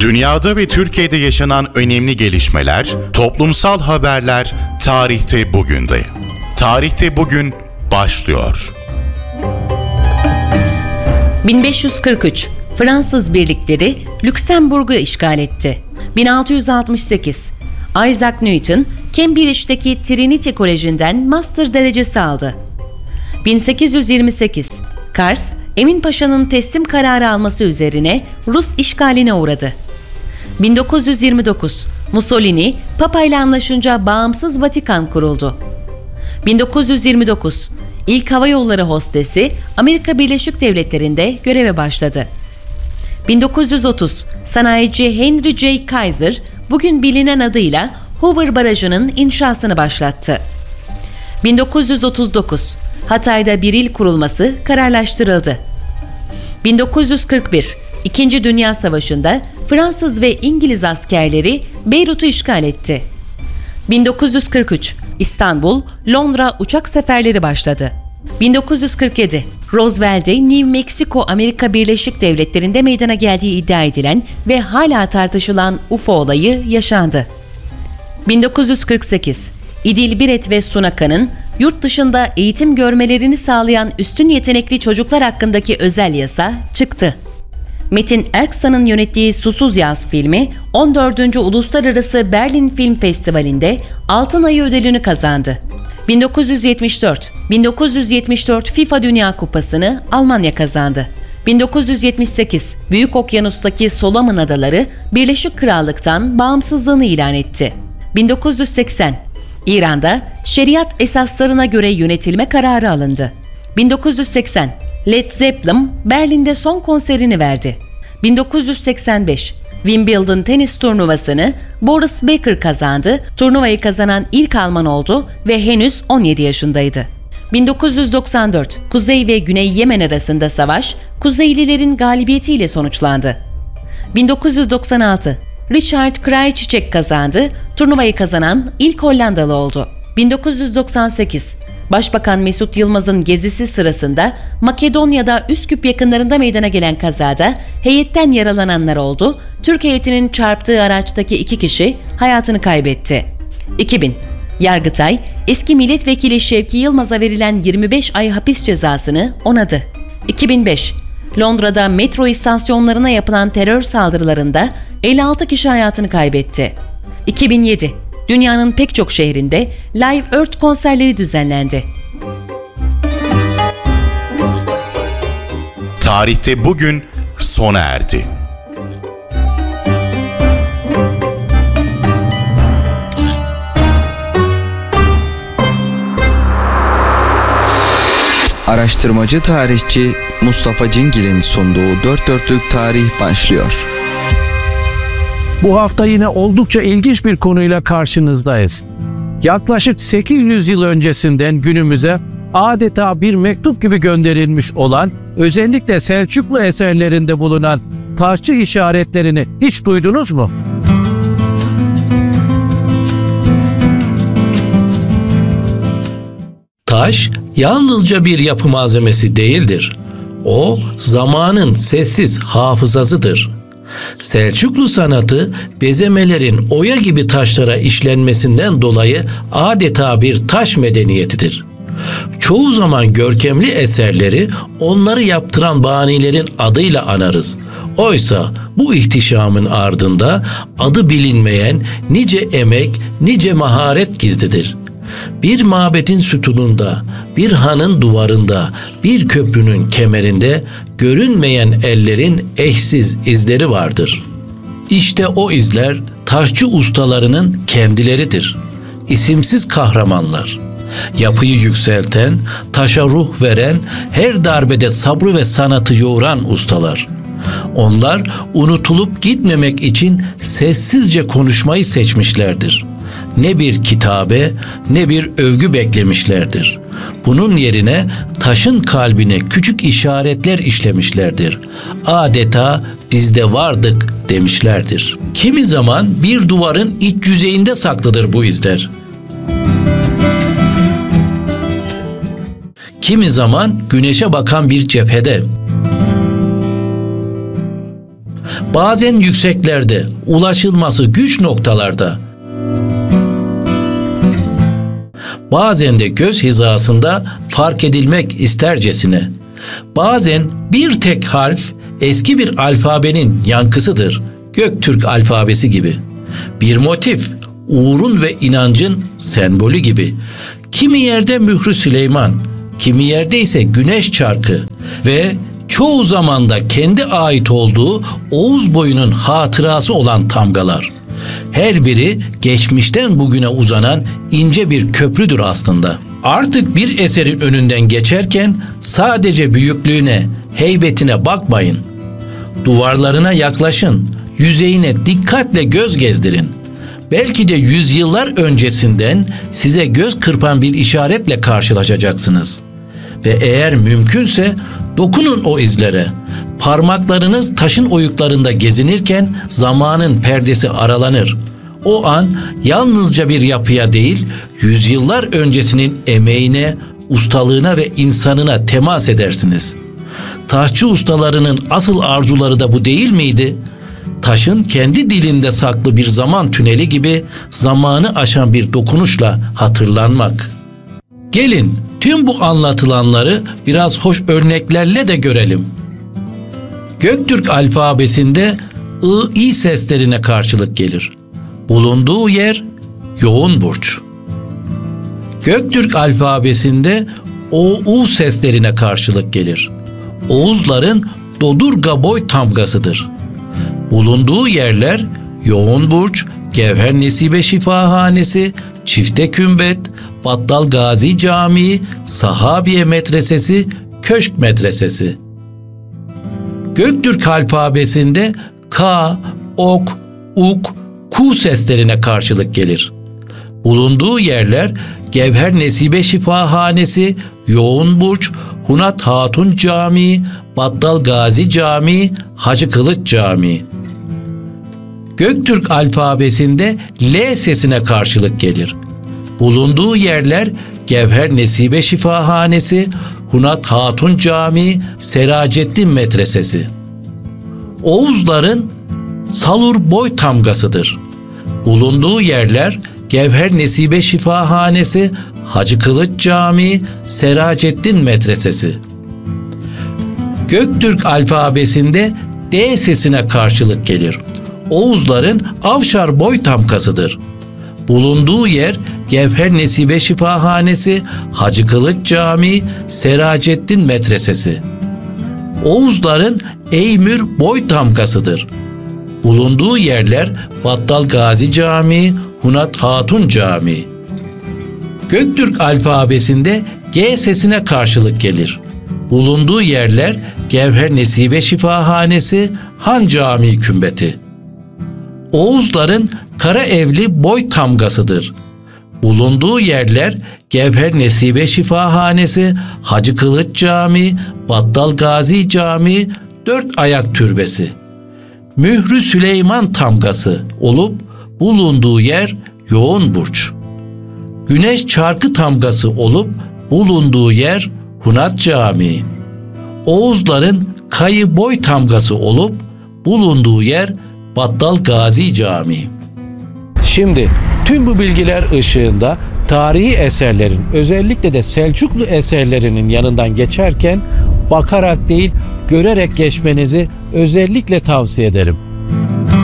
Dünyada ve Türkiye'de yaşanan önemli gelişmeler, toplumsal haberler tarihte bugünde. Tarihte bugün başlıyor. 1543 Fransız birlikleri Lüksemburg'u işgal etti. 1668 Isaac Newton, Cambridge'deki Trinity Koleji'nden master derecesi aldı. 1828 Kars, Emin Paşa'nın teslim kararı alması üzerine Rus işgaline uğradı. 1929 Mussolini, Papa ile anlaşınca bağımsız Vatikan kuruldu. 1929 İlk hava yolları hostesi Amerika Birleşik Devletleri'nde göreve başladı. 1930 sanayici Henry J. Kaiser, bugün bilinen adıyla Hoover Barajı'nın inşasını başlattı. 1939 Hatay'da bir il kurulması kararlaştırıldı. 1941 İkinci Dünya Savaşı'nda Fransız ve İngiliz askerleri Beyrut'u işgal etti. 1943 İstanbul, Londra uçak seferleri başladı. 1947 Roswell'de New Mexico, Amerika Birleşik Devletleri'nde meydana geldiği iddia edilen ve hala tartışılan UFO olayı yaşandı. 1948 İdil Biret ve Sunaka'nın yurt dışında eğitim görmelerini sağlayan üstün yetenekli çocuklar hakkındaki özel yasa çıktı. Metin Erksan'ın yönettiği Susuz Yaz filmi 14. Uluslararası Berlin Film Festivali'nde Altın Ayı ödülünü kazandı. 1974 FIFA Dünya Kupası'nı Almanya kazandı. 1978 Büyük Okyanus'taki Solomon Adaları Birleşik Krallık'tan bağımsızlığını ilan etti. 1980 İran'da şeriat esaslarına göre yönetilme kararı alındı. 1980 Led Zeppelin Berlin'de son konserini verdi. 1985 Wimbledon tenis turnuvasını Boris Becker kazandı. Turnuvayı kazanan ilk Alman oldu ve henüz 17 yaşındaydı. 1994 Kuzey ve Güney Yemen arasında savaş Kuzeylilerin galibiyetiyle sonuçlandı. 1996 Richard Krajicek kazandı. Turnuvayı kazanan ilk Hollandalı oldu. 1998 Başbakan Mesut Yılmaz'ın gezisi sırasında Makedonya'da Üsküp yakınlarında meydana gelen kazada heyetten yaralananlar oldu. Türk heyetinin çarptığı araçtaki 2 kişi hayatını kaybetti. 2000 Yargıtay, eski milletvekili Şevki Yılmaz'a verilen 25 ay hapis cezasını onadı. 2005 Londra'da metro istasyonlarına yapılan terör saldırılarında 56 kişi hayatını kaybetti. 2007 Dünyanın pek çok şehrinde Live Earth konserleri düzenlendi. Tarihte bugün sona erdi. Araştırmacı tarihçi Mustafa Cingil'in sunduğu Dört Dörtlük Tarih başlıyor. Bu hafta yine oldukça ilginç bir konuyla karşınızdayız. Yaklaşık 800 yıl öncesinden günümüze adeta bir mektup gibi gönderilmiş olan, özellikle Selçuklu eserlerinde bulunan taşçı işaretlerini hiç duydunuz mu? Taş yalnızca bir yapı malzemesi değildir. O zamanın sessiz hafızasıdır. Selçuklu sanatı bezemelerin oya gibi taşlara işlenmesinden dolayı adeta bir taş medeniyetidir. Çoğu zaman görkemli eserleri onları yaptıran banilerin adıyla anarız. Oysa bu ihtişamın ardında adı bilinmeyen nice emek, nice maharet gizlidir. Bir mabedin sütununda, bir hanın duvarında, bir köprünün kemerinde görünmeyen ellerin eşsiz izleri vardır. İşte o izler taşçı ustalarının kendileridir. İsimsiz kahramanlar. Yapıyı yükselten, taşa ruh veren, her darbede sabrı ve sanatı yoğuran ustalar. Onlar unutulup gitmemek için sessizce konuşmayı seçmişlerdir. Ne bir kitabe ne bir övgü beklemişlerdir. Bunun yerine taşın kalbine küçük işaretler işlemişlerdir. Adeta bizde vardık demişlerdir. Kimi zaman bir duvarın iç yüzeyinde saklıdır bu izler. Kimi zaman güneşe bakan bir cephede. Bazen yükseklerde, ulaşılması güç noktalarda. Bazen de göz hizasında fark edilmek istercesine. Bazen bir tek harf eski bir alfabenin yankısıdır. Göktürk alfabesi gibi. Bir motif, uğurun ve inancın sembolü gibi. Kimi yerde Mührü Süleyman, kimi yerde ise güneş çarkı ve çoğu zamanda kendi ait olduğu Oğuz boyunun hatırası olan tamgalar. Her biri geçmişten bugüne uzanan ince bir köprüdür aslında. Artık bir eserin önünden geçerken sadece büyüklüğüne, heybetine bakmayın. Duvarlarına yaklaşın, yüzeyine dikkatle göz gezdirin. Belki de yüzyıllar öncesinden size göz kırpan bir işaretle karşılaşacaksınız. Ve eğer mümkünse dokunun o izlere. Parmaklarınız taşın oyuklarında gezinirken zamanın perdesi aralanır. O an yalnızca bir yapıya değil, yüzyıllar öncesinin emeğine, ustalığına ve insanına temas edersiniz. Taşçı ustalarının asıl arzuları da bu değil miydi? Taşın kendi dilinde saklı bir zaman tüneli gibi zamanı aşan bir dokunuşla hatırlanmak. Gelin tüm bu anlatılanları biraz hoş örneklerle de görelim. Göktürk alfabesinde I seslerine karşılık gelir. Bulunduğu yer yoğun burç. Göktürk alfabesinde U seslerine karşılık gelir. Oğuzların dodurga boy tamgasıdır. Bulunduğu yerler yoğun burç, Gevher Nesibe Şifahanesi, Çifte Kümbet, Battal Gazi Camii, Sahabiye Medresesi, Köşk Medresesi. Göktürk alfabesinde K, Ok, Uk, Ku seslerine karşılık gelir. Bulunduğu yerler Gevher Nesibe Şifahanesi, Yoğun Burç, Hunat Hatun Camii, Battal Gazi Camii, Hacı Kılıç Camii. Göktürk alfabesinde L sesine karşılık gelir. Bulunduğu yerler Gevher Nesibe Şifahanesi, Hunat Hatun Camii, Seracettin Medresesi. Oğuzların Salur boy tamgasıdır. Bulunduğu yerler Gevher Nesibe Şifahanesi, Hacı Kılıç Camii, Seracettin Medresesi. Göktürk alfabesinde D sesine karşılık gelir. Oğuzların Avşar boy tamkasıdır. Bulunduğu yer Gevher Nesibe Şifahanesi, Hacı Kılıç Camii, Seracettin Medresesi. Oğuzların Eymür boy tamkasıdır. Bulunduğu yerler Battal Gazi Camii, Hunat Hatun Camii. Göktürk alfabesinde G sesine karşılık gelir. Bulunduğu yerler Gevher Nesibe Şifahanesi, Han Camii Kümbeti. Oğuzların Karaevli boy tamgasıdır. Bulunduğu yerler Gevher Nesibe Şifahanesi, Hacı Kılıç Camii, Battal Gazi Camii, Dört Ayak Türbesi. Mührü Süleyman tamgası olup bulunduğu yer Yoğun Burç. Güneş çarkı tamgası olup bulunduğu yer Hunat Camii. Oğuzların Kayı boy tamgası olup bulunduğu yer Battal Gazi Camii. Şimdi tüm bu bilgiler ışığında tarihi eserlerin, özellikle de Selçuklu eserlerinin yanından geçerken bakarak değil, görerek geçmenizi özellikle tavsiye ederim.